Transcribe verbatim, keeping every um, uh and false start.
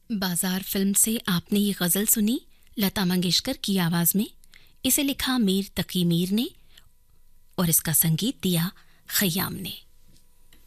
बाजार फिल्म से आपने ये गज़ल सुनी लता मंगेशकर की आवाज़ में। इसे लिखा मीर तकी मीर ने और इसका संगीत दिया खयाम ने।